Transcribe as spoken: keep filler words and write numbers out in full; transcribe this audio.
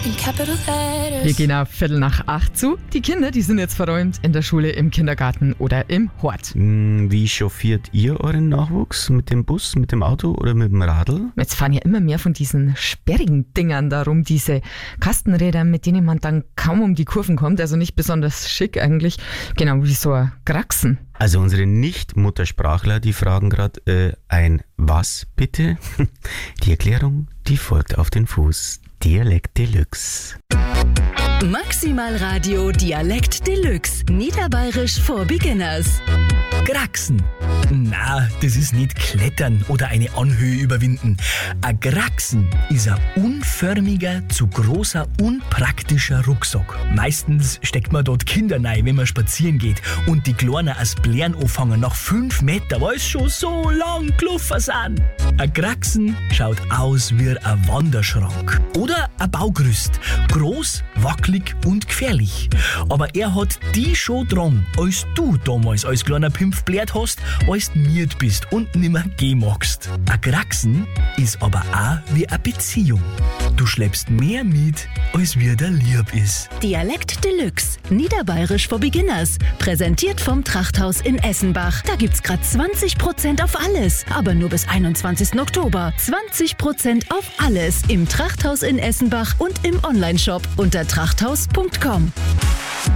in capital letters. Wir gehen auf Viertel nach acht zu. Die Kinder, die sind jetzt verräumt in der Schule, im Kindergarten oder im Hort. Wie chauffiert ihr euren Nachwuchs? Mit dem Bus, mit dem Auto oder mit dem Radl? Jetzt fahren ja immer mehr von diesen sperrigen Dingern darum, diese Kastenräder, mit denen man dann kaum um die Kurven kommt. Also nicht besonders schick eigentlich. Genau, wie so ein Kraxen. Also unsere Nicht-Muttersprachler, die fragen gerade, äh, ein was bitte? Die Erklärung, die folgt auf den Fuß. Dialekt Deluxe. Maximal Radio Dialekt Deluxe. Niederbayerisch for Beginners. Kraxen. Na, das ist nicht Klettern oder eine Anhöhe überwinden. Ein Kraxen ist ein unförmiger, zu großer, unpraktischer Rucksack. Meistens steckt man dort Kinder rein, wenn man spazieren geht. Und die Kleinen als Blären anfangen nach fünf Meter, weil es schon so lang gelaufen sind. Ein Kraxen schaut aus wie ein Wanderschrank. Oder ein Baugerüst. Groß, wackelig und gefährlich. Aber er hat die schon dran, als du damals als kleiner Pimpf blärt hast, als du miert bist und nimmer gehen magst. Ein Kraxen ist aber auch wie eine Beziehung. Du schleppst mehr mit, als wie der lieb ist. Dialekt Deluxe. Niederbayerisch for Beginners. Präsentiert vom Trachthaus in Essenbach. Da gibt's grad zwanzig Prozent auf alles. Aber nur bis einundzwanzigsten Oktober. zwanzig Prozent auf alles im Trachthaus in Essenbach und im Onlineshop unter trachthaus punkt com.